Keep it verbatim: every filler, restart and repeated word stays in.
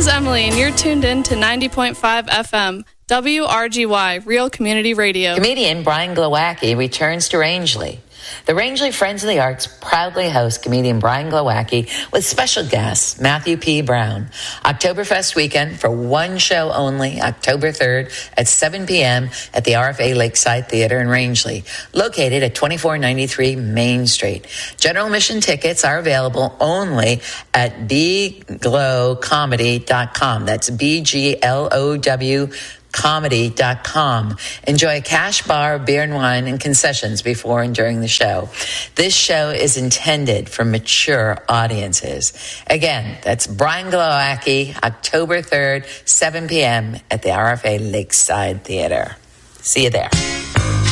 Emily, and you're tuned in to ninety point five F M, W R G Y, Real Community Radio. Comedian Brian Glowacki returns to Rangeley. The Rangeley Friends of the Arts proudly host comedian Brian Glowacki with special guest Matthew P. Brown. Oktoberfest weekend for one show only, October third at seven p.m. at the R F A Lakeside Theater in Rangeley, located at twenty-four ninety-three Main Street. General admission tickets are available only at b glow comedy dot com. That's B G L O W comedy dot com. Enjoy a cash bar, beer and wine, and concessions before and during the show. This show is intended for mature audiences. Again, that's Brian Glowacki, October third, seven p.m. at the R F A Lakeside Theater. See you there.